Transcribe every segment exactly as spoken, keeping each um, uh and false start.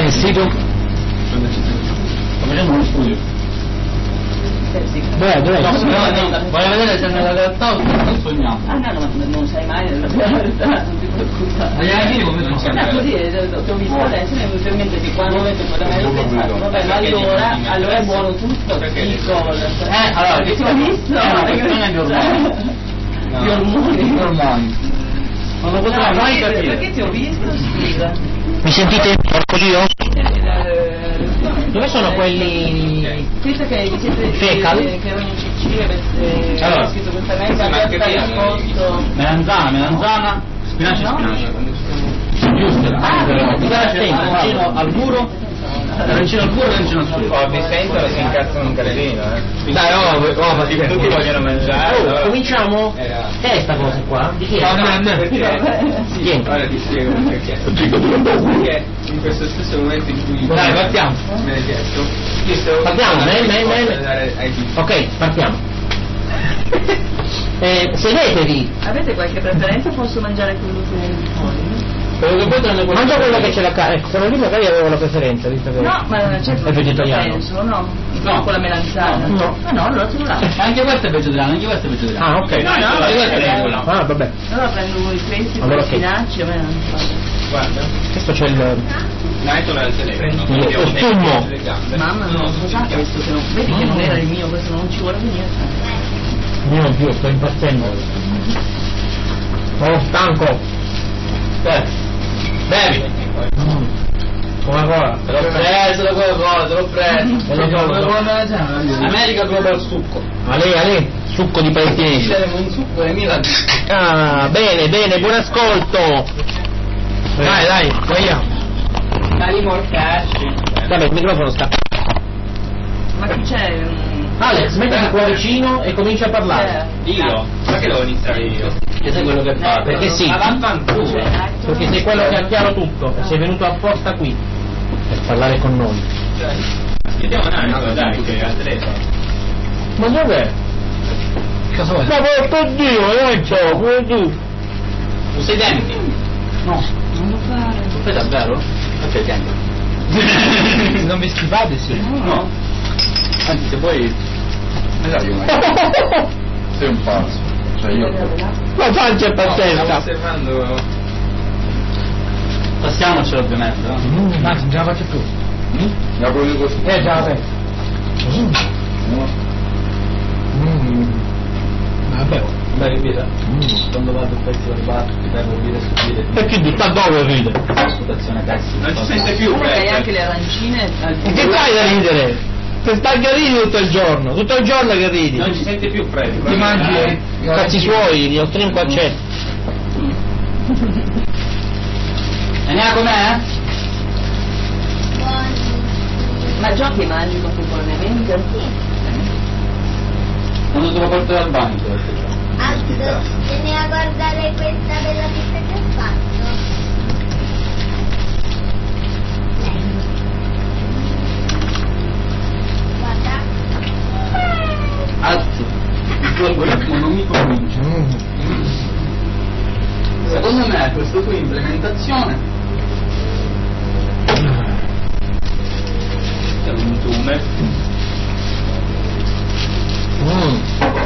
il sito? Facciamo uno studio. Dov'è? Dov'è? No, no, no, voglio vedere se nella realtà o non sogniamo. Ah no, no, ma non sai mai nella realtà, non ti preoccupare. Ma neanche io come No, così ti ho visto adesso mi è venuto in mente che quando ho detto quella me l'ho pensato, vabbè, ma allora, allora è buono tutto, dico, eh, allora, che ti ho visto? È una questione di ormoni. Di ormoni. Di ormoni. Non lo potrà mai capire. Perché ti ho visto? Scusa. Mi sentite? Porco Dio? Dove sono quelli? Questo che siete Fecal? che erano in C C e Allora, ho scritto questa mail ma che risposto. Melanzana, melanzana, spinaci e spinaci. Giusto, Ah, ti dà vicino al muro. Arancino al cuore e arancino al suo. Oh, Vicente si incazza un casino, eh. Dai, oh, oh, ma tutti vogliono mangiare. Oh, allora. cominciamo? Che è sta cosa qua? Di chi è? No, no, no, Chi è? ora ti spiego perché. Perché in questo stesso momento in cui Dai, partiamo. me l'hai chiesto, io stavo Partiamo, pensando me, me, di me. dare ai bimbi. Ok, partiamo. Eh, sedetevi. Avete qualche preferenza? Posso mangiare quello che fuori? Quello che poi tranne quello Mangia quello che c'è la carne. Ecco, quello lì magari avevo la preferenza, visto che... No, ma c'è È vegetariano. senso, no? No, No. con la melanzana. No. Ah no, allora te lo lascio. Anche questo è vegetariano, anche questo è vegetariano. Ah, ok. No, no, Anche questo è no. vegetariano. Ah, vabbè. Allora prendo uno di questi, Allora, con i ok. spinaci, a me non fa. Guarda, Questo c'è il... Night al telefono. Il Abbiamo fumo. messo le gambe. Mamma non lo sa questo, che non, vedi che non era il mio, questo non ci vuole venire. Io non più, sto impazzendo. Sono stanco. Beh, bevi. Mm. Coca-Cola. Te l'ho preso da Coca-Cola, te l'ho preso. E lo so, lo so. America Global Succo. Ale, ale, succo di palestinese. Saremo un succo e Milan. Ah, bene, bene, buon ascolto. Dai, dai, vogliamo. Dai, morcacci. Vabbè, il microfono sta. Ma chi c'è? Mm, Alex, mettiti qua vicino e comincia a parlare. Io? Ma che devo iniziare io? Che sai quello che fa? Perché sì. Ma vaffanculo. Perché sei quello che ha chiaro tutto e sei venuto apposta qui per parlare con noi. Chiediamo un attimo, dai, che al telefono. Ma dov'è? Cosa vuoi? Ma porco Dio, non c'ho, come tu. Tu sei denti? No. non lo fare. Lo fai davvero? Ok, denti. Non vi schifate, sì. No. Anzi, se vuoi... Ne dai una. Sei un pazzo. Cioè io... Ma faccia Stiamo pazienza. osservando. Passiamocelo ovviamente, no? Mm, anzi, non ce la faccio più. La voglio così. Eh già, vabbè. Mm. Mm. Vabbè. Beh, ripeta. Quando vado al festival bar ti devo dire subire. E quindi sta dove ride? Reputazione pessima. Non ci sente più, Guarda che hai Fred. anche le arancine al E che fai da ridere? Se stai che ridi tutto il giorno, tutto il giorno che ridi. Non ci sente più, Fred. Ti mangi i cazzi suoi, li ottieni un concetto. E ne ha com'è? Ma giochi mangi contemporaneamente? Quando te lo porto dal bagno te lo spiego. Aldo, vieni a guardare questa bella pista che ho fatto. Guarda. Alzo. Il tuo algoritmo non mi convince. Secondo me questa tua implementazione è un tume. Mm.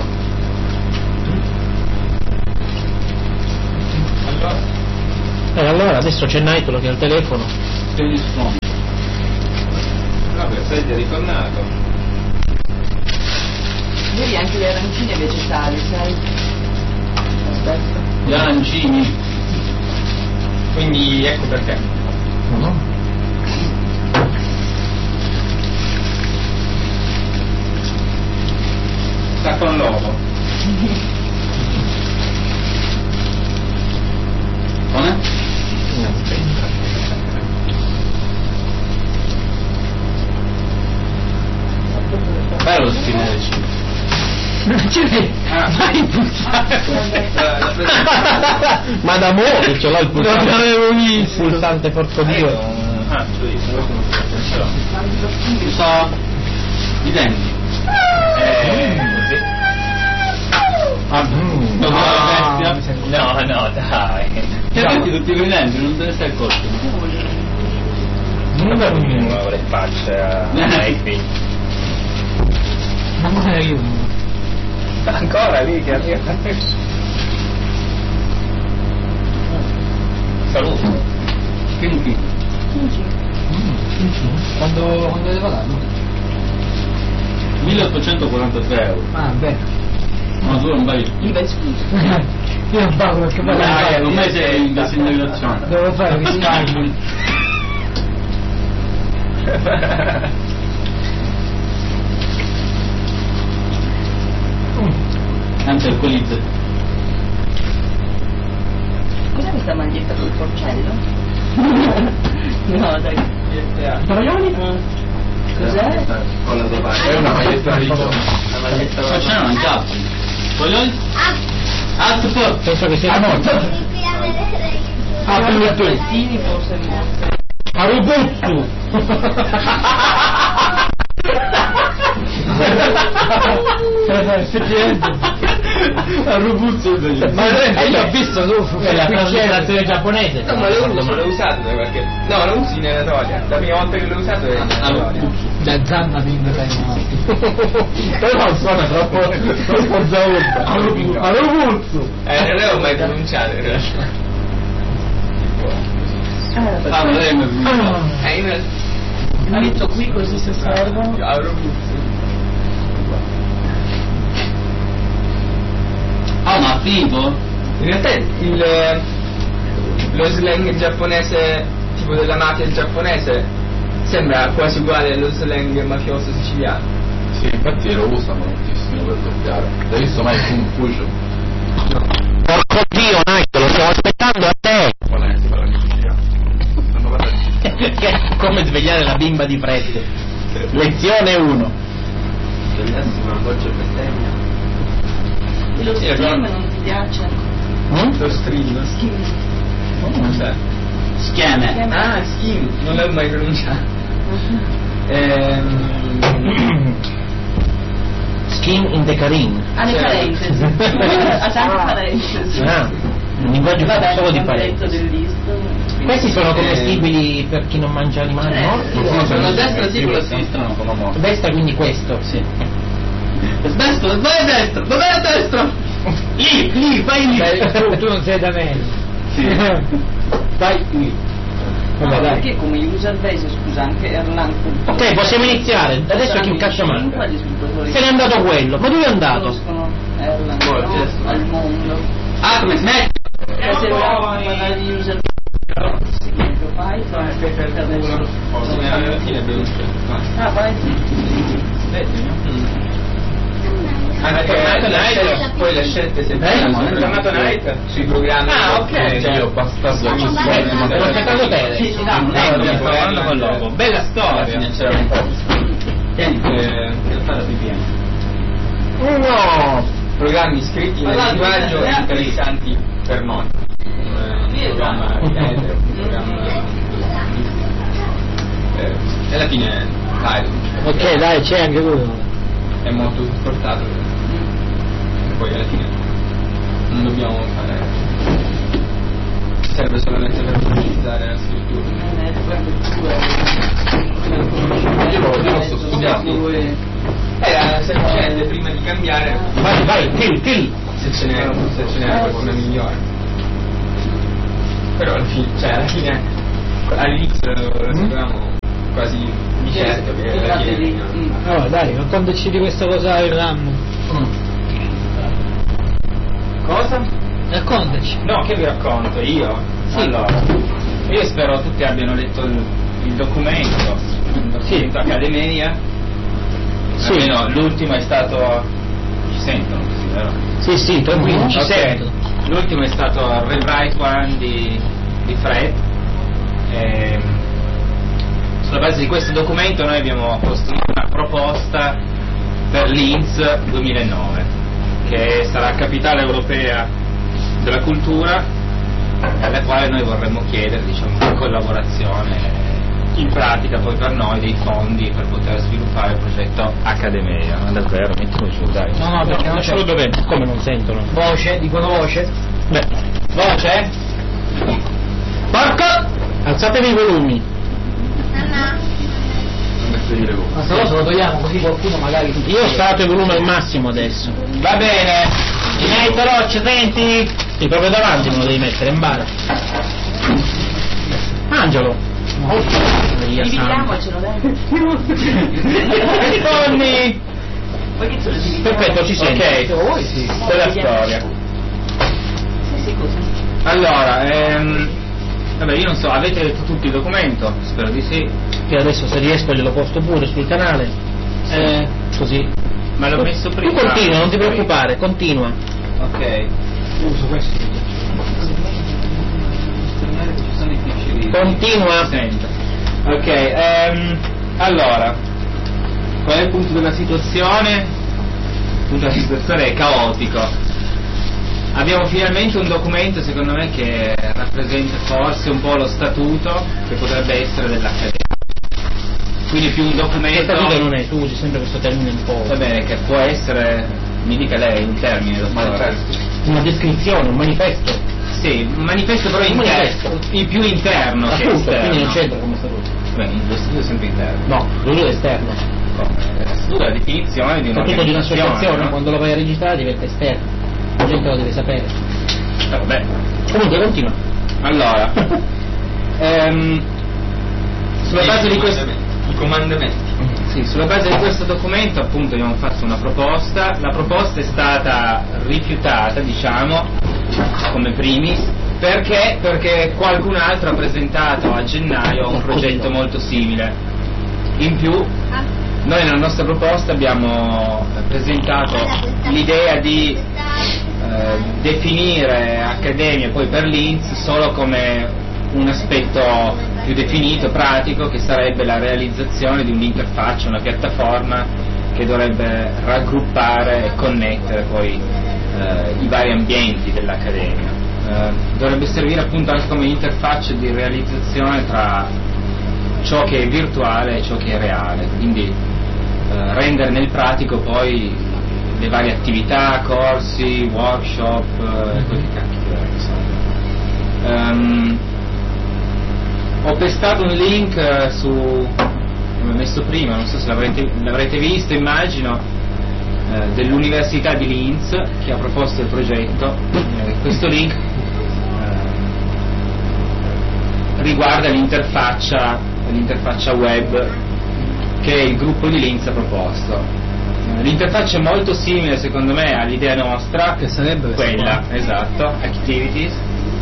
Allora, E allora adesso c'è Naitolo che ha il telefono. Tieni suono. vabbè, Fred è ritornato. Vedi anche le arancine vegetali, sai? Aspetta. Gli arancini. Quindi ecco perché. No? Sta con l'uovo. Come? Bello spinare il cibo. Ci vedi? Ah. Vai pulsare. La- la presa- Ma da mo' che ce l'ho il pulsante. Non l'avevo Il pulsante porco Ah, io- Dio. Ah, tu dici, questo non ce l'ho. Usa i denti. Eh, così. Ah, Mm. no, Ah. bestia. No, no, dai. Che metti tutti quei denti, non te ne stai accorto. Mm. Nuovo le facce a Equi. Ma non è io. Ancora lì che arriva. Saluto. Quindi, Quando, quando devo darlo? milleottocentoquarantatré euro. Ah, bene. Ma tu non vai. Io non pago perché poi Dai, un mese in designazione. devo fare risparmi. Anzi, alcolizza. Cos'è questa maglietta col porcello? No, dai. Paraglioni? Cos'è? Con la tovaglia. È una maglietta di gioco. Una maglietta da c'è un capo. Voglio? Alto forte. Penso che sia morto. Ah, tu mi tu. Pettini forse morto. A Rubuzzu. A Rubuzzo. Ma io ho visto tu la trasmissione giapponese. No, ma le uso, l'ho usato da qualche... No, lo usi nella toria. La prima volta che l'ho usato è nella toria. Da zanna pinga però suona troppo troppo zaurta. A Rubuzzu. Eh, non l'avevo mai pronunciato in realtà. Ah, ma lei mi ha Eh, in realtà... Ha detto qui così si servono. A Rubuzzo. Ah, ma figo? In realtà il, lo slang giapponese, tipo della mafia giapponese, sembra quasi uguale allo slang mafioso siciliano. Sì, infatti lo usano moltissimo per doppiare. Hai visto mai Kung Fusion? Porco Dio, Nike, lo stiamo aspettando a te. Qual è? Si parla di siciliano. Stanno parlando di siciliano. Come svegliare la bimba di freddo. Lezione uno. Bellissima voce bestemmia. E lo stream non ti piace? Mm? Lo stream. Schifo. Cos'è? Schiame. Ah, schim, non l'avevo mai pronunciato. Ehm... Skin in the Karin. Ha le parentesi. Ha tante parentesi. Ah, un linguaggio Vabbè, solo di abbiamo detto parentesi. del listo. Questi sono Eh, commestibili per chi non mangia animali Eh, morti? sì, Sono sono a a destra destra sì, sì, con la con la sinistra non sono morti. Destra quindi questo. Sì. Destra, vai a destra, dov'è a destra? Lì, lì, vai lì. tu, tu non sei da me. Sì. Vai qui. No, Vabbè, dai. perché come user base, scusa, anche Erlang. Ok, possiamo iniziare. Adesso chi cazzo manca? Se n'è andato quello. Ma dove è andato? Conoscono Erlang Boh, no? gesto. Al mondo. Ah, come smetti? E se vogliamo parlare di user base, seguito Python, perché adesso... alla fine abbiamo Ah, Python. Anche tornato Night, poi le scelte se Eh? è tornato Night sui programmi. Ah, ok. Cioè, io bastato Faccio così. bene. ma- L'ho aspettato te. Sì, sì, no, No, ecco. stiamo parlando con l'uomo. Bella Alla storia. fine c'era un po'. Tieni, Eh, per fare la pipì. No. programmi scritti nel Allora, linguaggio eh, interessanti per noi. Un Sì, programma esatto. di Ether, un programma eh, e alla fine Python Ok, dai, c'è anche quello. è molto supportato e poi alla fine non dobbiamo fare, serve solamente per utilizzare la scrittura. Io lo, io lo sto studiando. Era semplicemente prima di cambiare Vai, vai, kill, kill. se ce n'era, se ce n'era qualcuna migliore. Però alla fine, cioè alla fine all'inizio lo sapevamo quasi di certo che era chi era il migliore. Allora, dai, raccontaci di questa cosa del RAM. Cosa? Raccontaci. No, che vi racconto? Io? Allora, io spero tutti abbiano letto il, il documento, il documento Accademia. Sì. Almeno l'ultimo è stato... Ci sentono così, vero? Sì, sì, tranquillo, ci Ok. sento. L'ultimo è stato il Rewrite One di, di Fred. E, sulla base di questo documento noi abbiamo costruito una proposta per l'I N Z duemilanove, che sarà capitale europea della cultura, alla quale noi vorremmo chiedere, diciamo, una collaborazione in pratica poi per noi dei fondi per poter sviluppare il progetto Accademia. Ma davvero, mettilo giù, dai. No, no, perché non c'è. Lascialo dove? Come non sentono? Voce, dicono voce. Beh, voce? Porco! Alzatevi i volumi. Mamma, dire come. Ma se no se lo togliamo così qualcuno magari... Io ho stato il volume al massimo adesso. Va bene, ti metto Roccia, senti? Sì, proprio davanti me lo devi mettere in bara. Angelo. Maria Santa. Dividiamocelo, dai. Tonni! Perfetto, ci senti. Ok, sì. quella storia. Sì, sì, così. Allora, ehm, vabbè, io non so, avete letto tutto il documento? Spero di sì. Che adesso se riesco glielo posto pure sul canale. Eh, così. Ma l'ho messo prima. Tu continua, non ti preoccupare, continua. Ok. Uso questo. Ci sono difficili. Continua. Senta. Ok, ehm, allora, qual è il punto della situazione? Il punto della situazione è caotico. Abbiamo finalmente un documento, secondo me, che rappresenta forse un po' lo statuto che potrebbe essere dell'Accademia. Quindi più un Che documento. statuto non è, tu usi sempre questo termine un po'. Va bene, che può essere, mi dica lei un termine, dottore. Una descrizione, un manifesto. Sì, un manifesto però Un manifesto. interno, il più interno che Appunto, esterno. quindi non c'entra come statuto. Beh, lo studio è sempre interno. No, lui è esterno. Come? Lo studio è la definizione di Il statuto di un'associazione, un'organizzazione, no? quando lo vai a registrare diventa esterno. La gente lo deve sapere. Eh, vabbè. Comunque continua. Allora, ehm, sulla base di questo, I comandamenti. sì, sulla base di questo documento appunto abbiamo fatto una proposta. La proposta è stata rifiutata, diciamo, come primis. Perché? Perché qualcun altro ha presentato a gennaio un progetto molto simile. In più, noi nella nostra proposta abbiamo presentato l'idea di eh, definire Accademia poi per l'I N P S solo come un aspetto più definito, pratico, che sarebbe la realizzazione di un'interfaccia, una piattaforma che dovrebbe raggruppare e connettere poi eh, i vari ambienti dell'Accademia. Eh, dovrebbe servire appunto anche come interfaccia di realizzazione tra ciò che è virtuale e ciò che è reale, quindi eh, rendere nel pratico poi le varie attività, corsi, workshop, eh, quel che cacchio è, insomma. Um, ho pestato un link eh, su, come ho messo prima, non so se l'avrete, l'avrete visto, immagino, eh, dell'Università di Linz che ha proposto il progetto. Eh, questo link eh, riguarda l'interfaccia, l'interfaccia web che il gruppo di Linz ha proposto. L'interfaccia è molto simile secondo me all'idea nostra, Che sarebbe quella, esatto, Activities.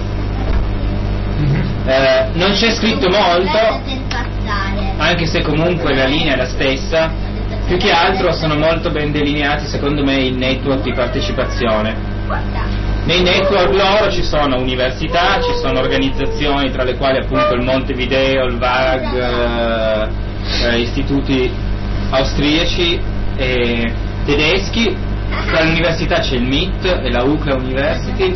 Eh, non c'è scritto molto, anche se comunque la linea è la stessa. Più che altro sono molto ben delineati secondo me i network di partecipazione. Nei network loro ci sono università, ci sono organizzazioni tra le quali appunto il Montevideo, il V A G, eh, eh, istituti austriaci e tedeschi. Tra le università c'è il M I T e la U C L A University.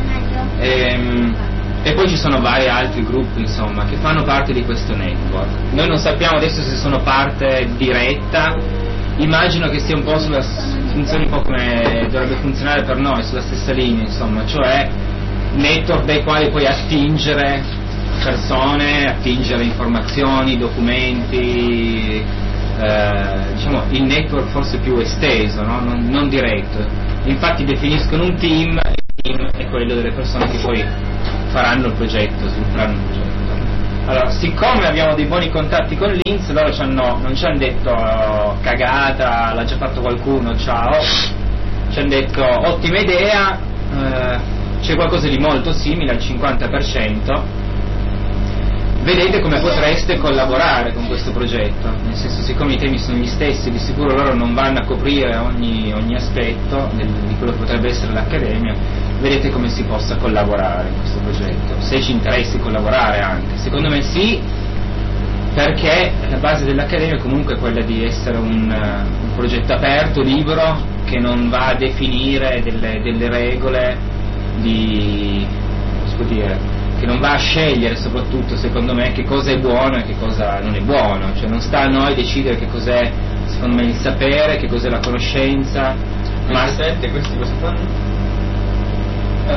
E, e poi ci sono vari altri gruppi insomma che fanno parte di questo network. Noi non sappiamo adesso se sono parte diretta, immagino che sia un po' sulla funzione un po' come dovrebbe funzionare per noi, sulla stessa linea insomma, cioè network dai quali puoi attingere persone, attingere informazioni, documenti, eh, diciamo il network forse più esteso, no? non, non diretto. Infatti definiscono un team e il team è quello delle persone che poi faranno il progetto, svilupperanno il progetto. Allora, siccome abbiamo dei buoni contatti con l'I N S, loro ci hanno, non ci hanno detto oh, cagata, l'ha già fatto qualcuno, ciao, ci hanno detto ottima idea, eh, c'è qualcosa di molto simile al cinquanta per cento, vedete come potreste collaborare con questo progetto, nel senso, siccome i temi sono gli stessi, di sicuro loro non vanno a coprire ogni, ogni aspetto del, di quello che potrebbe essere l'Accademia, vedete come si possa collaborare in questo progetto, se ci interessi collaborare anche. Secondo me sì, perché la base dell'Accademia comunque è quella di essere un, un progetto aperto, libero, che non va a definire delle, delle regole di, come si può dire, che non va a scegliere soprattutto secondo me che cosa è buono e che cosa non è buono, cioè non sta a noi decidere che cos'è secondo me il sapere, che cos'è la conoscenza. Ma sente, questi cosa fanno?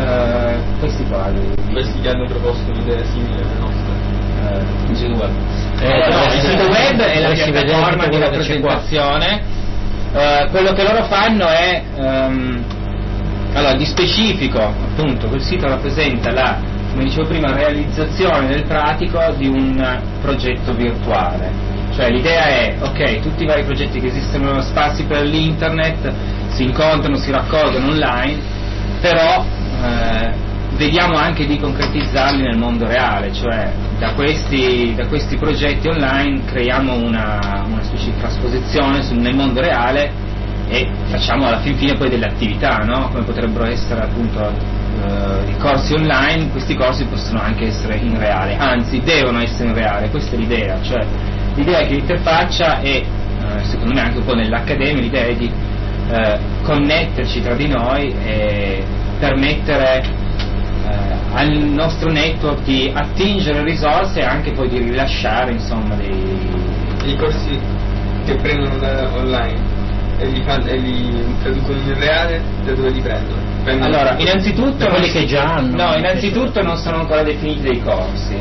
Uh, questi qua, Questi che hanno proposto un'idea simile alla nostra. uh, G due. Eh, no, il sito web è la dovresti vedere piattaforma tutto di quello che c'è qua. rappresentazione. Eh, quello che loro fanno è ehm, allora di specifico, appunto, quel sito rappresenta la, come dicevo prima, realizzazione nel pratico di un progetto virtuale. Cioè l'idea è, ok, tutti i vari progetti che esistono, spazi per l'internet, si incontrano, si raccolgono online, però eh, vediamo anche di concretizzarli nel mondo reale, cioè da questi, da questi progetti online creiamo una, una specie di trasposizione sul, nel mondo reale e facciamo alla fin fine poi delle attività, no? Come potrebbero essere appunto eh, i corsi online. Questi corsi possono anche essere in reale, anzi devono essere in reale, questa è l'idea, cioè l'idea è che l'interfaccia è, eh, secondo me anche un po' nell'accademia, l'idea è di eh, connetterci tra di noi e permettere eh, al nostro network di attingere risorse e anche poi di rilasciare insomma dei... I corsi che prendono da online e li, fanno, e li traducono in reale, da dove li prendono? prendono Allora, innanzitutto quelli non che si- già hanno. No, innanzitutto non sono ancora definiti dei corsi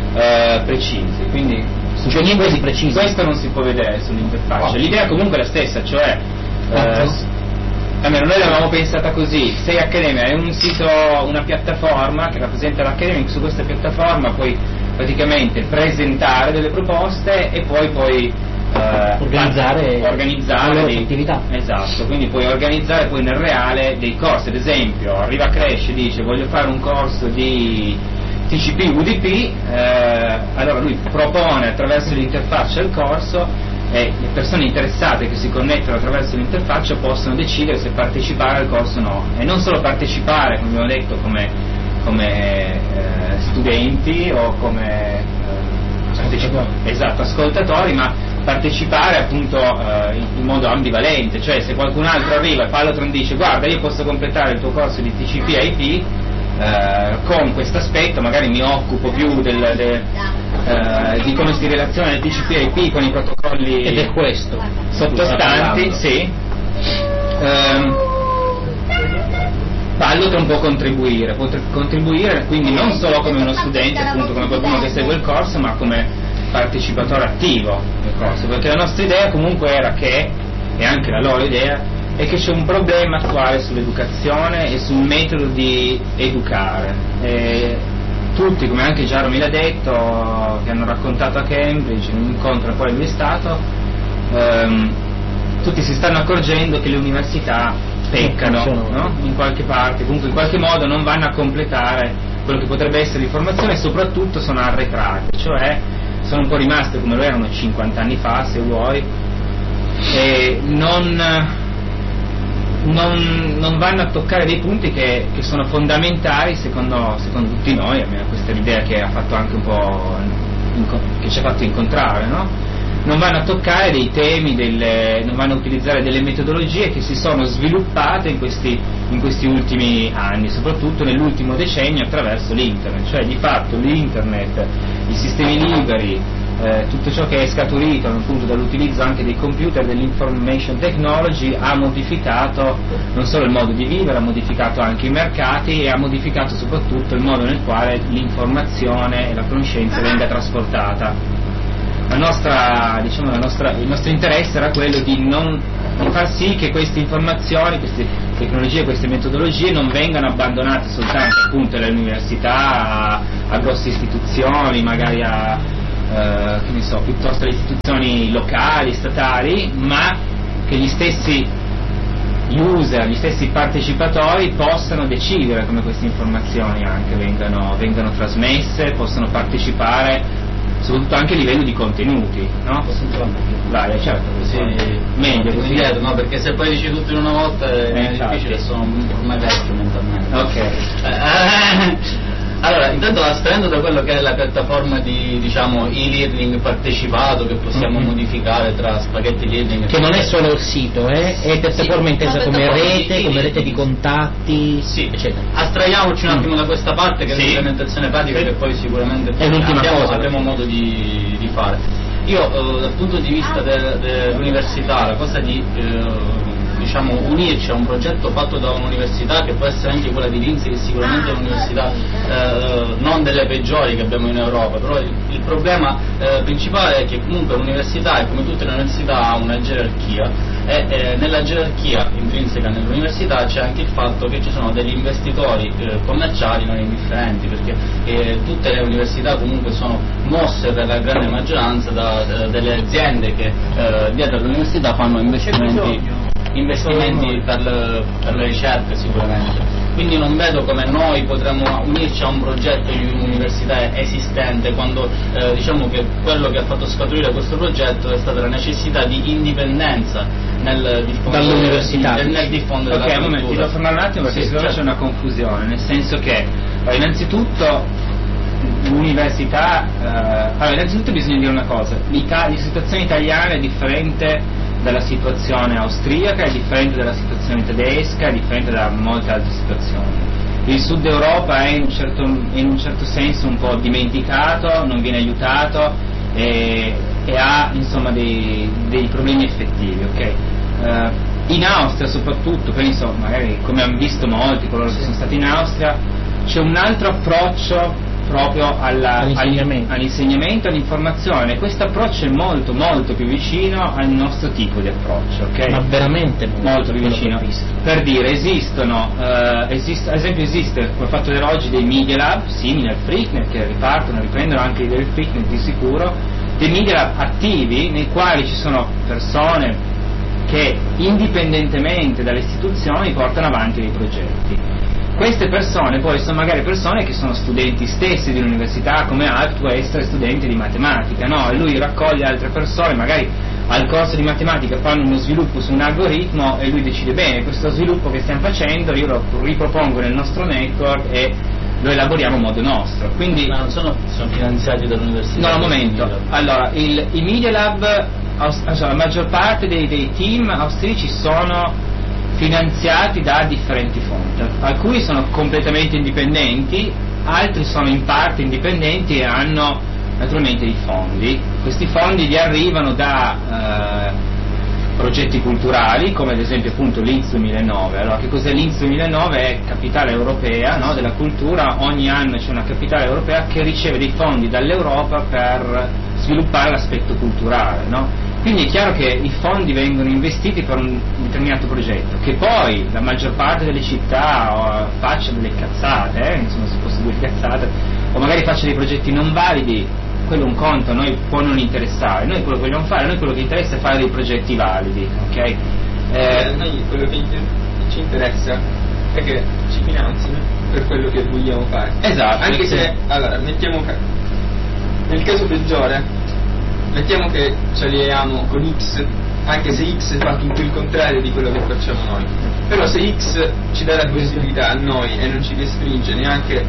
eh, precisi, quindi su Cioè niente di preciso. questo non si può vedere sull'interfaccia. L'idea comunque è la stessa, cioè eh, Quattro. s- almeno noi l'avevamo pensata così: Sei Accademia è un sito, una piattaforma che rappresenta l'Accademia. Su questa piattaforma puoi praticamente presentare delle proposte e poi poi eh, Organizzare organizzare le loro dei- attività. Esatto, quindi puoi organizzare poi nel reale dei corsi. Ad esempio arriva Crash e dice voglio fare un corso di T C P U D P, eh, allora lui propone attraverso l'interfaccia il corso e le persone interessate che si connettono attraverso l'interfaccia possono decidere se partecipare al corso o no, e non solo partecipare, come abbiamo detto, come, come eh, studenti o come eh, partecipa- esatto, ascoltatori, ma partecipare appunto eh, in, in modo ambivalente, cioè se qualcun altro arriva e Pallotron dice guarda io posso completare il tuo corso di T C P I P eh, con questo aspetto, magari mi occupo più del, del, eh, di come si relaziona il T C P I P con i protocolli Ed è questo sottostanti, sì. Ehm, Pallotron può contribuire, può tr- contribuire quindi non solo come uno studente, appunto come qualcuno che segue il corso, ma come partecipatore attivo del corso, perché la nostra idea comunque era che, e anche la loro idea, è che c'è un problema attuale sull'educazione e sul metodo di educare. E tutti, come anche Jaromil l'ha detto, che hanno raccontato a Cambridge, in un incontro al quale lui è stato, ehm, tutti si stanno accorgendo che le università peccano, no? In qualche parte, comunque in qualche modo non vanno a completare quello che potrebbe essere l'informazione e soprattutto sono arretrate, cioè sono un po' rimaste come lo erano cinquanta anni fa, se vuoi, e non, non, non vanno a toccare dei punti che, che sono fondamentali secondo, secondo tutti noi, almeno questa è l'idea che ha fatto anche un po' inco- che ci ha fatto incontrare, no? Non vanno a toccare dei temi, delle, non vanno a utilizzare delle metodologie che si sono sviluppate in questi, in questi ultimi anni, soprattutto nell'ultimo decennio attraverso l'internet, cioè di fatto l'internet, i sistemi liberi, eh, tutto ciò che è scaturito appunto dall'utilizzo anche dei computer, dell'information technology, ha modificato non solo il modo di vivere, ha modificato anche i mercati e ha modificato soprattutto il modo nel quale l'informazione e la conoscenza venga trasportata. La nostra, diciamo, la nostra, il nostro interesse era quello di, non, di far sì che queste informazioni, queste tecnologie, queste metodologie non vengano abbandonate soltanto appunto alle università, a, a grosse istituzioni, magari a, eh, che ne so, piuttosto alle istituzioni locali, statali, ma che gli stessi user, gli stessi partecipatori possano decidere come queste informazioni anche vengano, vengano trasmesse, possano partecipare soprattutto anche a livello di contenuti, no? Posso entrare? Vai, certo, Sì, meglio così così. indietro, no? Perché se poi dici tutto in una volta è Eh, infatti. difficile, sono ormai vecchio mentalmente. Ok. Eh, allora, intanto astraendo da quello che è la piattaforma di, diciamo, e-learning partecipato che possiamo Mhm. modificare tra spaghetti learning, che non è solo il sito, eh? È piattaforma Sì, intesa una come piattaforma di rete, come rete di e-learning. contatti, Sì, eccetera. astraiamoci un Mm. attimo da questa parte che è Sì. l'implementazione pratica Sì. che poi sicuramente È l'ultima abbiamo, cosa. avremo modo di, di fare. Io eh, dal punto di vista de- dell'università la cosa di, eh, diciamo, unirci a un progetto fatto da un'università che può essere anche quella di Linz, che sicuramente è un'università eh, non delle peggiori che abbiamo in Europa, però il, il problema eh, principale è che comunque l'università, e come tutte le università, ha una gerarchia e eh, nella gerarchia intrinseca nell'università c'è anche il fatto che ci sono degli investitori eh, commerciali non indifferenti, perché eh, tutte le università comunque sono mosse per la grande maggioranza da, da delle aziende che eh, dietro all'università fanno investimenti, investimenti per, le, per le ricerche sicuramente. Quindi non vedo come noi potremmo unirci a un progetto di un'università esistente quando eh, diciamo che quello che ha fatto scaturire questo progetto è stata la necessità di indipendenza nel diffondere, dall'università, nel, nel diffondere ok, la un momento, ti cultura. devo fermare un attimo perché Sì, secondo me certo. c'è una confusione, nel senso che eh, innanzitutto l'università, eh, allora innanzitutto bisogna dire una cosa, l'Ita- la situazione italiana è differente dalla situazione austriaca, è differente dalla situazione tedesca, è differente da molte altre situazioni. Il sud Europa è in un certo, in un certo senso un po' dimenticato, non viene aiutato e, e ha insomma dei, dei problemi effettivi, ok? Eh, in Austria soprattutto, penso magari come hanno visto molti coloro che sono stati in Austria, c'è un altro approccio proprio alla, all'insegnamento. all'insegnamento, all'informazione. Questo approccio è molto molto più vicino al nostro tipo di approccio, ok? Ma veramente molto più vicino. Per dire, esistono, eh, esist- ad esempio esiste, come ho fatto vedere oggi, dei Media Lab simili al Freaknet, che ripartono, riprendono anche l'idea del Freaknet di sicuro, dei Media Lab attivi nei quali ci sono persone che indipendentemente dalle istituzioni portano avanti dei progetti. Queste persone poi sono magari persone che sono studenti stessi di un'università, come Alp può essere studente di matematica, no? E lui raccoglie altre persone, magari al corso di matematica fanno uno sviluppo su un algoritmo e lui decide bene, questo sviluppo che stiamo facendo io lo ripropongo nel nostro network e lo elaboriamo a modo nostro. Quindi, ma non sono, sono finanziati dall'università? no, un momento, allora il, i Media Lab, also, la maggior parte dei, dei team austriaci sono finanziati da differenti fonti, alcuni sono completamente indipendenti, altri sono in parte indipendenti e hanno naturalmente dei fondi. Questi fondi gli arrivano da eh, progetti culturali, come ad esempio appunto Linz duemilanove. Allora, che cos'è Linz duemilanove? È capitale europea, no, della cultura. Ogni anno c'è una capitale europea che riceve dei fondi dall'Europa per sviluppare l'aspetto culturale, no? Quindi è chiaro che i fondi vengono investiti per un determinato progetto, che poi la maggior parte delle città o, faccia delle cazzate, eh, insomma si possono dire cazzate, o magari faccia dei progetti non validi, quello è un conto, a noi può non interessare, noi quello che vogliamo fare, a noi quello che interessa è fare dei progetti validi, ok? Eh, Eh, noi quello che ci interessa è che ci finanzino per quello che vogliamo fare. Esatto. Anche sì. se, allora, mettiamo ca- nel caso peggiore, mettiamo che ci allieiamo con X, anche se X fa tutto il contrario di quello che facciamo noi. Però se X ci dà la possibilità a noi e non ci restringe neanche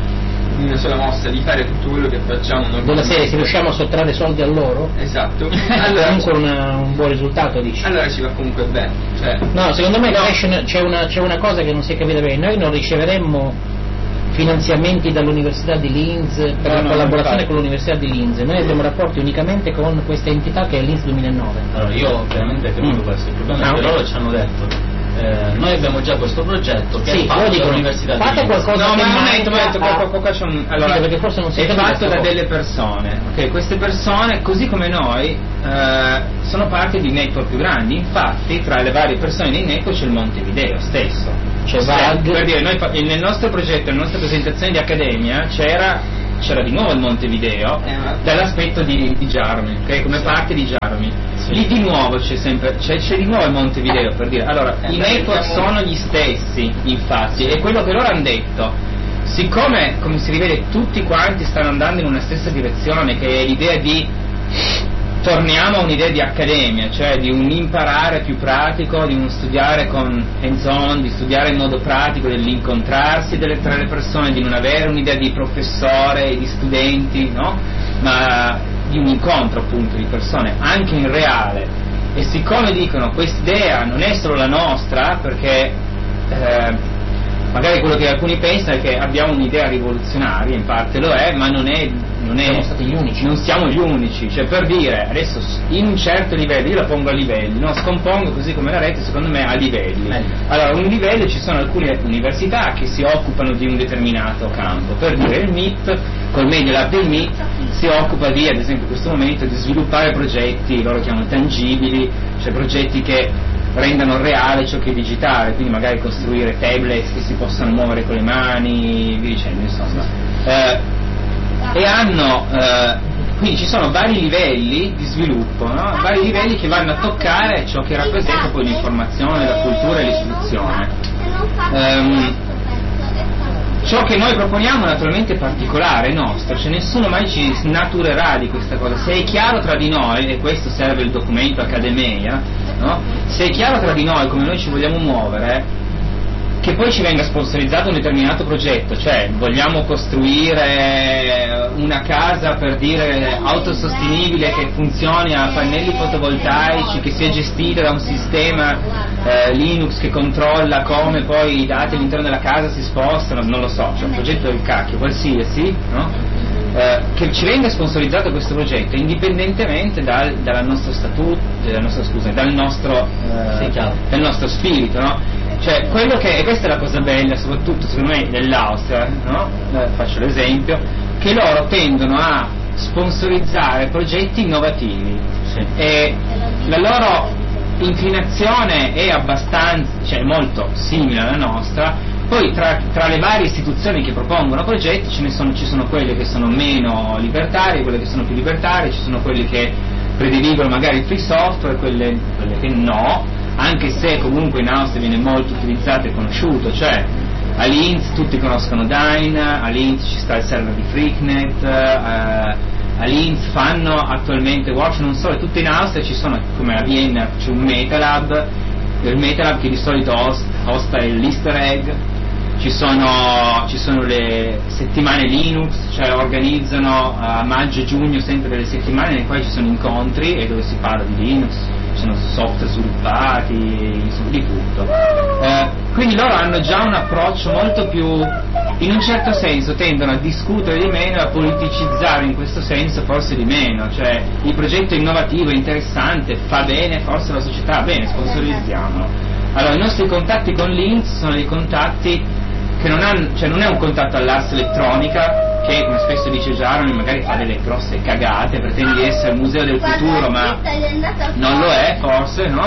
una sola mossa di fare tutto quello che facciamo noi. Della serie, se riusciamo a sottrarre soldi a loro, Esatto. è Allora, comunque una, un buon risultato, dici? allora ci va comunque bene. Cioè, No, secondo me no. c'è una, c'è una cosa che non si è capita bene, noi non riceveremmo finanziamenti dall'Università di Linz per No, la no, collaborazione infatti. con l'Università di Linz, noi abbiamo rapporti unicamente con questa entità che è Linz duemilanove. Allora, io veramente credo Mm. questo, il problema Ah, è che ok. loro ci hanno detto eh, noi abbiamo già questo progetto che Sì, è fatto loro dicono, dall'Università fate di Linz. qualcosa No, che ma un manca momento, un momento, qua, a- qua, qua, qua c'è un... Allora, Sì, perché forse non si è è capito fatto questa da cosa. delle persone, ok? Queste persone, così come noi, eh, sono parte di network più grandi. Infatti, tra le varie persone nei network c'è il Montevideo stesso. C'è Cioè, Vag. per dire, noi fa- nel nostro progetto, nella nostra presentazione di accademia, c'era, c'era di nuovo il Montevideo, Eh, ma- dall'aspetto di, di Jarmi, ok? Come Sì. parte di Jarmi. Sì. Lì di nuovo c'è sempre, c'è, c'è di nuovo il Montevideo, per dire. Allora, Eh, i beh, network mettiamo- sono gli stessi, infatti, e quello che loro hanno detto, siccome, come si rivede, tutti quanti stanno andando in una stessa direzione, che è l'idea di torniamo a un'idea di accademia, cioè di un imparare più pratico, di un studiare con hands-on, di studiare in modo pratico, dell'incontrarsi delle, tra le persone, di non avere un'idea di professore e di studenti, no? Ma di un incontro appunto di persone, anche in reale. E siccome dicono quest'idea non è solo la nostra, perché eh, magari quello che alcuni pensano è che abbiamo un'idea rivoluzionaria, in parte lo è, ma non è, non è siamo stati gli unici. Non siamo gli unici, cioè per dire, adesso in un certo livello, io la pongo a livelli, no? Scompongo così come la rete, secondo me a livelli. Allora, un livello ci sono alcune università che si occupano di un determinato campo, per dire il M I T, col Media Lab del M I T, si occupa di, ad esempio in questo momento, di sviluppare progetti, loro chiamano tangibili, cioè progetti che rendano reale ciò che è digitale, quindi magari costruire tablet che si possano muovere con le mani, via dicendo, insomma. Eh, e hanno, eh, quindi ci sono vari livelli di sviluppo, no? Vari livelli che vanno a toccare ciò che rappresenta poi l'informazione, la cultura e l'istruzione. Um, Ciò che noi proponiamo naturalmente è particolare, è nostro, cioè nessuno mai ci snaturerà di questa cosa. Se è chiaro tra di noi, e questo serve il documento Accademia, no? Se è chiaro tra di noi come noi ci vogliamo muovere, che poi ci venga sponsorizzato un determinato progetto, cioè vogliamo costruire una casa, per dire, autosostenibile che funzioni a pannelli fotovoltaici, che sia gestita da un sistema eh, Linux che controlla come poi i dati all'interno della casa si spostano, non lo so, cioè un progetto del cacchio, qualsiasi, no? Eh, che ci venga sponsorizzato questo progetto indipendentemente dal, dalla nostro statuto, dalla nostra, scusa, dal nostro, eh, dal nostro spirito, no? Cioè, quello che, e questa è la cosa bella, soprattutto secondo me dell'Austria, no? Eh, faccio l'esempio, che loro tendono a sponsorizzare progetti innovativi, sì. E la loro inclinazione è abbastanza, cioè molto simile alla nostra. Poi tra, tra le varie istituzioni che propongono progetti ce ne sono, ci sono quelle che sono meno libertarie, quelle che sono più libertarie, ci sono quelle che prediligono magari il free software, quelle, quelle che no, anche se comunque in Austria viene molto utilizzato e conosciuto, cioè a Linz tutti conoscono Dyn, a Linz ci sta il server di Freaknet, eh, a Linz fanno attualmente workshop, non solo, tutte in Austria ci sono, come a Vienna c'è un Metalab, il Metalab che di solito host, hosta l'Easter egg, ci sono, ci sono le settimane Linux, cioè organizzano a maggio e giugno sempre delle settimane nelle quali ci sono incontri e dove si parla di Linux, ci sono software sviluppati, insomma di tutto. Eh, quindi loro hanno già un approccio molto più, in un certo senso tendono a discutere di meno e a politicizzare in questo senso forse di meno, cioè il progetto innovativo è interessante, fa bene, forse la società, bene, sponsorizziamolo. Allora i nostri contatti con Linz sono dei contatti che non hanno, cioè non è un contatto all'arte elettronica che, come spesso dice Jaroni, magari fa delle grosse cagate, pretende di essere il museo del futuro ma non lo è forse, no?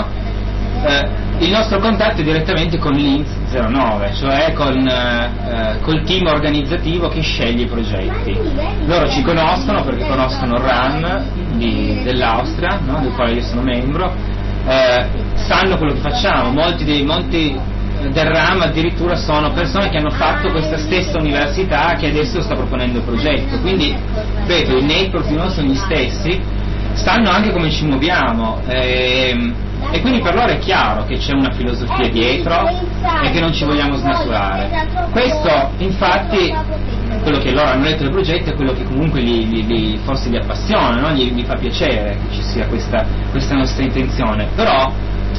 Eh, il nostro contatto è direttamente con Linz zero nove, cioè con eh, col team organizzativo che sceglie i progetti. Loro ci conoscono perché conoscono il R A N di, dell'Austria, no? Del quale io sono membro, eh, sanno quello che facciamo, molti dei molti del RAM addirittura sono persone che hanno fatto questa stessa università che adesso sta proponendo il progetto, quindi vedo i network di noi sono gli stessi, sanno anche come ci muoviamo e, e quindi per loro è chiaro che c'è una filosofia dietro e che non ci vogliamo snaturare. Questo infatti, quello che loro hanno letto del progetto è quello che comunque li, li, li, forse li appassiona, no? gli, gli fa piacere che ci sia questa, questa nostra intenzione, però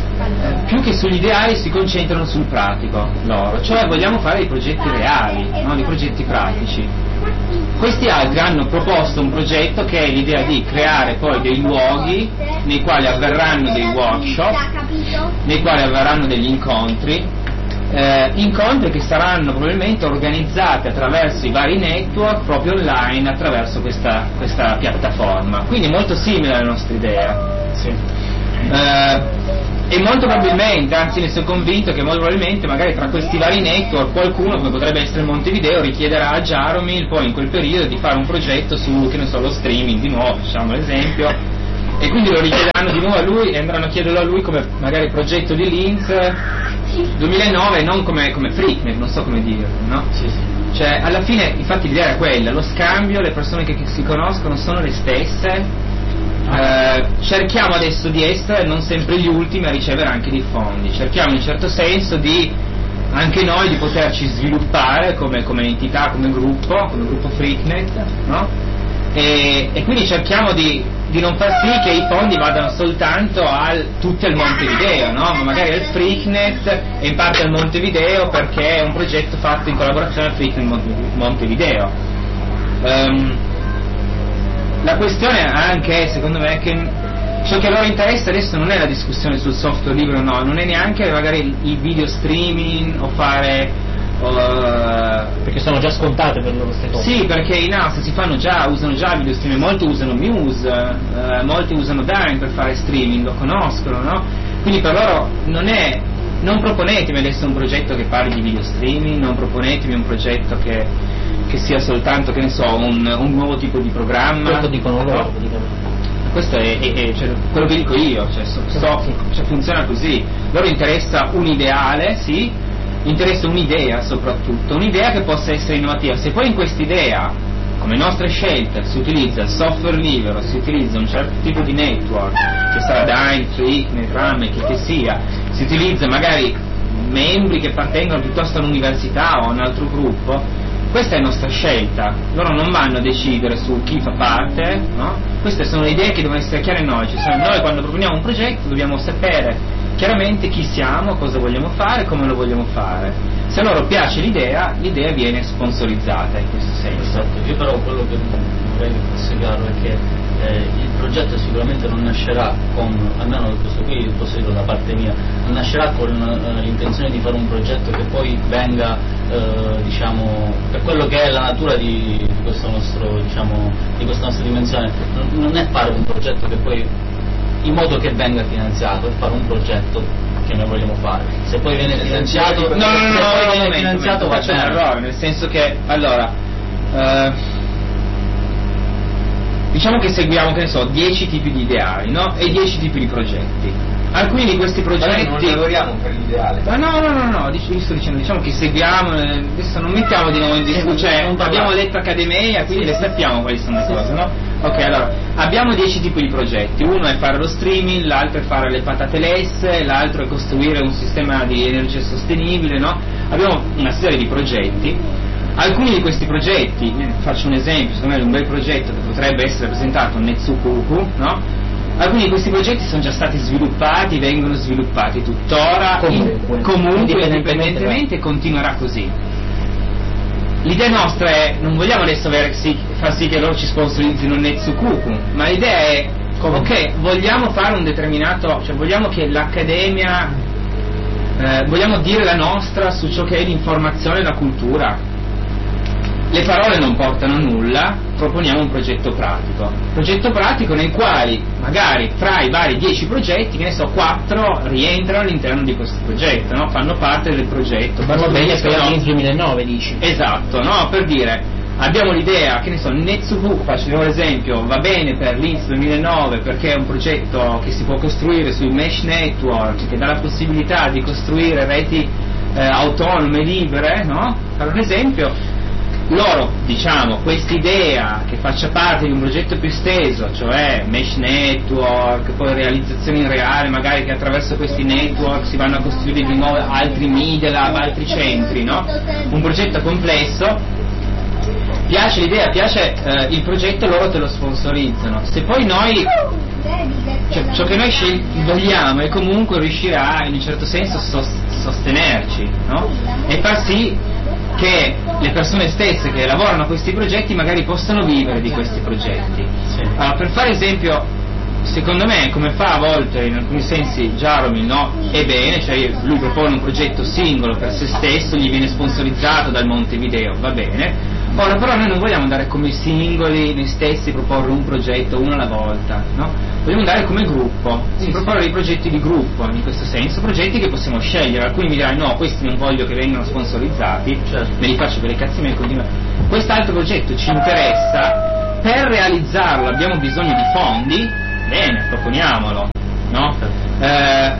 più che sugli ideali si concentrano sul pratico loro, cioè vogliamo fare dei progetti reali, no? Dei progetti pratici. Questi altri hanno proposto un progetto che è l'idea di creare poi dei luoghi nei quali avverranno dei workshop, nei quali avverranno degli incontri, eh, incontri che saranno probabilmente organizzati attraverso i vari network proprio online attraverso questa, questa piattaforma, quindi molto simile alla nostra idea. Sì. Eh, e molto probabilmente, anzi ne sono convinto che molto probabilmente magari tra questi vari network qualcuno, come potrebbe essere Montevideo, richiederà a Jaromil poi in quel periodo di fare un progetto su, che ne so, lo streaming di nuovo, facciamo l'esempio, e quindi lo richiederanno di nuovo a lui e andranno a chiederlo a lui come magari progetto di Linz duemilanove e non come, come Freaknet, non so come dire, no? Sì, sì. Cioè alla fine infatti l'idea era quella, lo scambio, le persone che, che si conoscono sono le stesse. Eh, cerchiamo adesso di essere non sempre gli ultimi a ricevere anche dei fondi, cerchiamo in un certo senso di anche noi di poterci sviluppare come, come entità, come gruppo, come gruppo Freaknet, no? e, e quindi cerchiamo di, di non far sì che i fondi vadano soltanto al tutti al Montevideo, no? Ma magari al Freaknet e in parte al Montevideo, perché è un progetto fatto in collaborazione al Freaknet Montevideo. Um, la questione anche è, secondo me, che ciò che a loro interessa adesso non è la discussione sul software libero, no, non è neanche magari il video streaming o fare uh, perché sono già scontate per loro queste cose. Sì, perché in Austria si fanno già, usano già video streaming, molti usano Muse, uh, molti usano Dime per fare streaming, lo conoscono, no? Quindi per loro non è, non proponetemi adesso un progetto che parli di video streaming, non proponetemi un progetto che, che sia soltanto, che ne so, un, un nuovo tipo di programma. Questo dicono loro, no? Questo è, è, è cioè, quello che dico io, cioè, so, so, cioè, funziona così. Loro interessa un ideale, sì, interessa un'idea soprattutto, un'idea che possa essere innovativa. Se poi in quest'idea, come nostre scelte, si utilizza il software libero, si utilizza un certo tipo di network, che sarà Dime, Freaknet, RAM, che che sia, si utilizza magari membri che appartengono piuttosto all'università o a un altro gruppo, questa è nostra scelta, loro non vanno a decidere su chi fa parte, no? Queste sono le idee che devono essere chiare a noi, cioè, noi quando proponiamo un progetto dobbiamo sapere chiaramente chi siamo, cosa vogliamo fare, come lo vogliamo fare. Se a loro piace l'idea, l'idea viene sponsorizzata in questo senso. Esatto, io però quello che vorrei che fosse chiaro è che eh, il progetto sicuramente non nascerà con, almeno questo qui posso dire da parte mia, non nascerà con eh, l'intenzione di fare un progetto che poi venga eh, diciamo per quello che è la natura di, di questo nostro diciamo di questa nostra dimensione, non, non è fare un progetto che poi in modo che venga finanziato, è fare un progetto che noi vogliamo fare. Se poi viene finanziato, no, no, no, se no, poi no, viene no, finanziato no, va faccio un bene. errore, nel senso che allora eh, diciamo che seguiamo, che ne so, dieci tipi di ideali, no? E dieci tipi di progetti. Alcuni di questi progetti non lavoriamo per l'ideale. Ma no, no, no, no, dic- sto dicendo, diciamo che seguiamo, eh, adesso non mettiamo di nuovo in discussione, cioè abbiamo letto Accademia, quindi le sappiamo quali sono le cose, no? Ok, allora, abbiamo dieci tipi di progetti, uno è fare lo streaming, l'altro è fare le patate lesse, l'altro è costruire un sistema di energia sostenibile, no? Abbiamo una serie di progetti. Alcuni di questi progetti, faccio un esempio, secondo me è un bel progetto che potrebbe essere presentato a Netsukuku, no? Alcuni di questi progetti sono già stati sviluppati, vengono sviluppati tuttora, comunque, in, comunque indipendentemente, indipendentemente continuerà così. L'idea nostra è, non vogliamo adesso avere, sì, far sì che loro ci sponsorizzino Netsukuku, ma l'idea è, ok, vogliamo fare un determinato, cioè vogliamo che l'Accademia, eh, vogliamo dire la nostra su ciò che è l'informazione e la cultura. Le parole non portano a nulla, proponiamo un progetto pratico. Progetto pratico nel quale magari fra i vari dieci progetti, che ne so, quattro rientrano all'interno di questo progetto, no? Fanno parte del progetto. Vanno bene per no? il duemilanove, dici? Esatto, no? Per dire, abbiamo l'idea, che ne so, Netsukuku, faccio un esempio, va bene per l'I N S duemilanove perché è un progetto che si può costruire sui mesh network, che dà la possibilità di costruire reti eh, autonome, libere, no? Per un esempio, loro, diciamo, quest'idea che faccia parte di un progetto più esteso, cioè mesh network, poi realizzazione in reale, magari che attraverso questi network si vanno a costruire di nuovo altri media lab, altri centri, no? Un progetto complesso, piace l'idea, piace eh, il progetto, loro te lo sponsorizzano. Se poi noi, cioè, ciò che noi scel- vogliamo è comunque riuscire a, in un certo senso, sos- sostenerci, no? E far sì che le persone stesse che lavorano a questi progetti magari possano vivere di questi progetti. Sì. Allora, per fare esempio, secondo me, come fa a volte in alcuni sensi Jaromil, no? È bene, cioè lui propone un progetto singolo per se stesso, gli viene sponsorizzato dal Montevideo, va bene. Ora però noi non vogliamo andare come singoli, noi stessi, proporre un progetto uno alla volta, no? Vogliamo andare come gruppo, sì, proporre dei progetti di gruppo, in questo senso, progetti che possiamo scegliere. Alcuni mi diranno no, questi non voglio che vengano sponsorizzati, certo, me li faccio per le cazzi miei, continuo. Quest'altro progetto ci interessa, per realizzarlo abbiamo bisogno di fondi, bene, proponiamolo, no? Eh,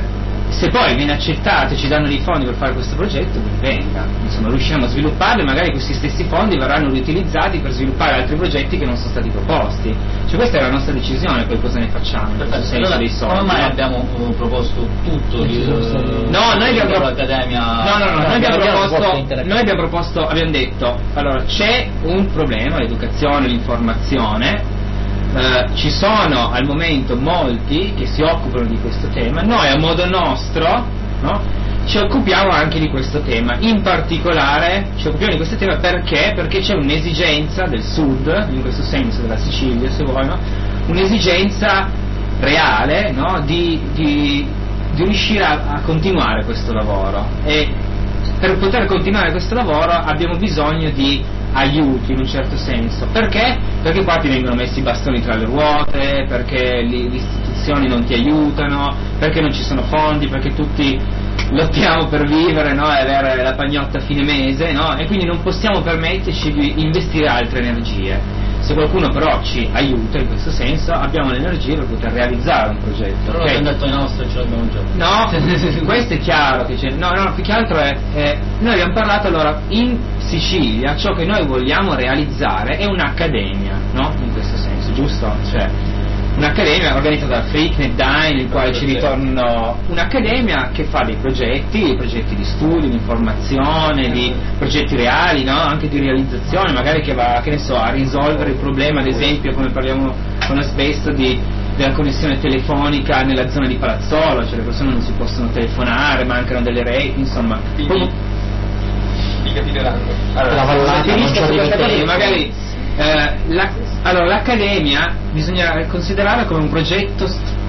se poi viene accettato e ci danno dei fondi per fare questo progetto, ben venga, insomma riusciamo a svilupparlo e magari questi stessi fondi verranno riutilizzati per sviluppare altri progetti che non sono stati proposti. Cioè questa è la nostra decisione, poi cosa ne facciamo? Perfetto, senso allora, dei soldi. come mai abbiamo uh, proposto tutto di, uh, no, noi abbiamo pro- l'accademia? No, no, no, no noi abbiamo abbiamo proposto, noi abbiamo proposto, abbiamo detto, allora c'è un problema, l'educazione, l'informazione. Uh, ci sono al momento molti che si occupano di questo tema, noi a modo nostro, no, ci occupiamo anche di questo tema, in particolare ci occupiamo di questo tema perché? Perché c'è un'esigenza del sud, in questo senso della Sicilia se vuoi, no? Un'esigenza reale, no? di, di, di riuscire a, a continuare questo lavoro, e per poter continuare questo lavoro abbiamo bisogno di aiuti in un certo senso. Perché? Perché qua ti vengono messi i bastoni tra le ruote, perché le istituzioni non ti aiutano, perché non ci sono fondi, perché tutti lottiamo per vivere, no? E avere la pagnotta a fine mese, no? E quindi non possiamo permetterci di investire altre energie. Se qualcuno però ci aiuta in questo senso, abbiamo l'energia per poter realizzare un progetto. Però okay? abbiamo detto i nostri, ce l'abbiamo già. No, questo è chiaro che c'è. No, no, più che altro è, è noi abbiamo parlato allora in Sicilia, ciò che noi vogliamo realizzare è un'accademia, no? In questo senso, giusto? Cioè un'accademia organizzata da Frick e Dine, nel quale ci ritornano un'accademia che fa dei progetti, progetti di studio, di informazione, di progetti reali, no? Anche di realizzazione, magari che va, che ne so, a risolvere il problema, ad esempio, come parliamo con asbesto, di, della connessione telefonica nella zona di Palazzolo, cioè le persone non si possono telefonare, mancano delle reti, insomma. Quindi, vi capiteranno. Allora, la vallata non c'è Magari, magari eh, la, allora l'accademia bisogna considerarla come un progetto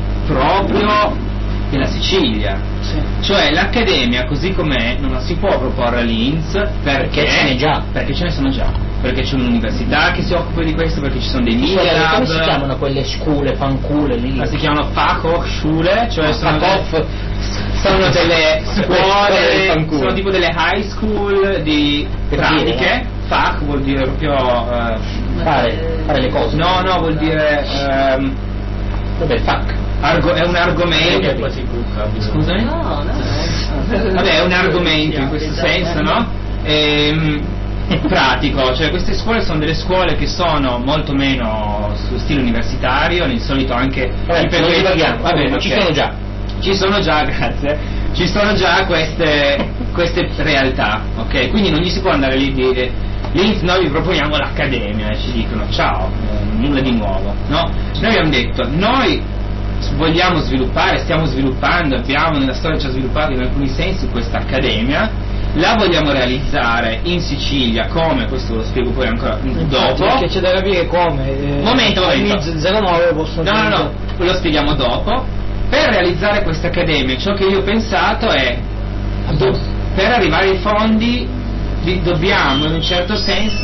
proprio della Sicilia, sì. Cioè l'accademia così com'è non la si può proporre a Linz perché, perché ce n'è già, perché ce ne sono già, perché c'è un'università che si occupa di questo, perché ci sono dei media lab. Come si chiamano quelle scuole, fancule lì? Ma si chiamano Fachhochschule, cioè ah, sono, Fachhof. sono delle scuole, Fanculo. sono tipo delle high school di Per pratiche. dire, Fach vuol dire proprio uh, fare, fare le cose. no no vuol dire um, vabbè, fac. argo, è un argomento. Che poi si cucca. Scusami? No, no. Vabbè, è un argomento in questo senso, no? Ehm, pratico, cioè queste scuole sono delle scuole che sono molto meno su stile universitario, di solito anche Vabbè, per non divaghiamo, va bene, ci ok. sono già. Ci sono già, grazie. Ci sono già queste, queste realtà, ok? Quindi non gli si può andare lì e dire lì noi vi proponiamo l'accademia e ci dicono ciao, eh, nulla di nuovo, no? Noi abbiamo detto, noi vogliamo sviluppare, stiamo sviluppando, abbiamo nella storia ci ha sviluppato in alcuni sensi questa accademia, la vogliamo realizzare in Sicilia, come, questo lo spiego poi ancora dopo. Perché c'è da capire come. Eh, Momento, momento. zero nove posso No, no, no, lo spieghiamo dopo. Per realizzare questa accademia, ciò che io ho pensato è, do, per arrivare ai fondi di, dobbiamo in un certo senso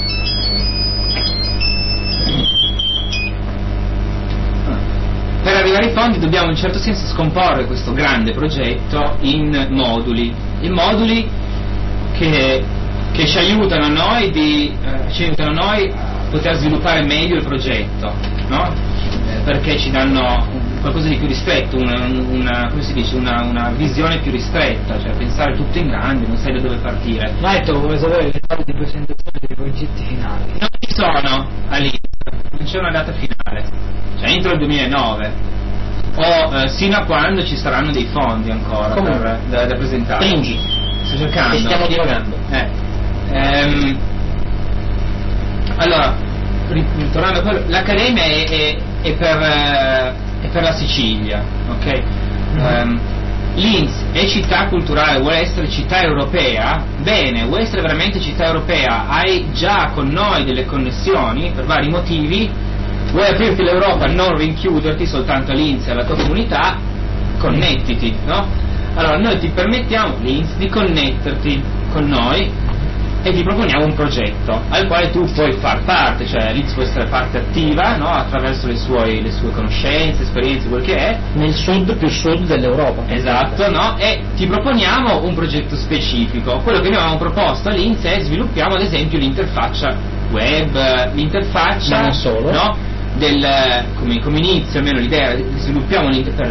per arrivare ai fondi dobbiamo in un certo senso scomporre questo grande progetto in moduli, in moduli che, che ci aiutano a noi di, eh, ci aiutano a noi a poter sviluppare meglio il progetto, no? Eh, perché ci danno qualcosa di più ristretto, una, una, come si dice, una, una visione più ristretta, cioè pensare tutto in grande, non sai da dove partire. Ma detto come sapere le date di presentazione dei progetti finali. Non ci sono all'inizio, non c'è una data finale, cioè entro il duemilanove o eh, sino a quando ci saranno dei fondi ancora per, da, da presentare. Stringi. Sto cercando. E stiamo divagando. Eh. Ehm, allora, ritornando a quello, l'accademia è, è, è per eh, è per la Sicilia, ok? Mm-hmm. Um, Linz è città culturale, vuole essere città europea, bene, vuoi essere veramente città europea, hai già con noi delle connessioni per vari motivi, vuoi aprirti l'Europa, non rinchiuderti soltanto a Linz e alla tua comunità, connettiti, no? Allora noi ti permettiamo, Linz, di connetterti con noi e ti proponiamo un progetto al quale tu puoi far parte, cioè Linz può essere parte attiva, no? Attraverso le sue, le sue conoscenze, esperienze, quel che è. Nel sud più sud dell'Europa. Esatto, no? E ti proponiamo un progetto specifico. Quello che noi avevamo proposto a Linz è sviluppiamo ad esempio l'interfaccia web, l'interfaccia, ma non solo, no? Del, come, come inizio almeno l'idea, sviluppiamo l'interfaccia